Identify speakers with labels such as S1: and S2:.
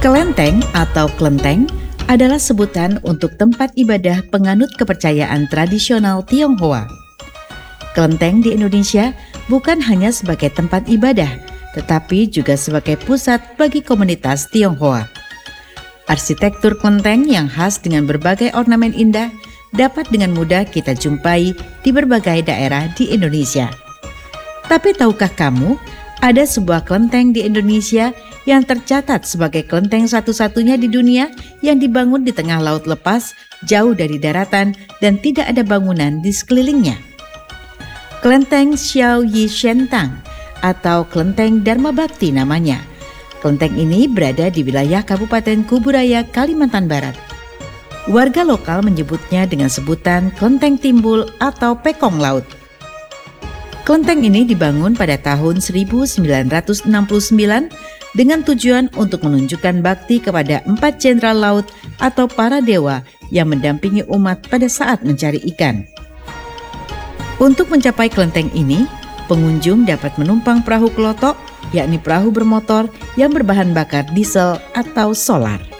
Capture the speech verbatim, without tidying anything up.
S1: Kelenteng atau kelenteng adalah sebutan untuk tempat ibadah penganut kepercayaan tradisional Tionghoa. Kelenteng di Indonesia bukan hanya sebagai tempat ibadah, tetapi juga sebagai pusat bagi komunitas Tionghoa. Arsitektur kelenteng yang khas dengan berbagai ornamen indah dapat dengan mudah kita jumpai di berbagai daerah di Indonesia. Tapi tahukah kamu, ada sebuah kelenteng di Indonesia yang tercatat sebagai kelenteng satu-satunya di dunia yang dibangun di tengah laut lepas, jauh dari daratan dan tidak ada bangunan di sekelilingnya. Kelenteng Xiao Yi Shentang atau Kelenteng Dharma Bakti namanya. Kelenteng ini berada di wilayah Kabupaten Kuburaya, Kalimantan Barat. Warga lokal menyebutnya dengan sebutan Kelenteng Timbul atau Pekong Laut. Kelenteng ini dibangun pada tahun seribu sembilan ratus enam puluh sembilan dengan tujuan untuk menunjukkan bakti kepada empat jenderal laut atau para dewa yang mendampingi umat pada saat mencari ikan. Untuk mencapai kelenteng ini, pengunjung dapat menumpang perahu kelotok, yakni perahu bermotor yang berbahan bakar diesel atau solar.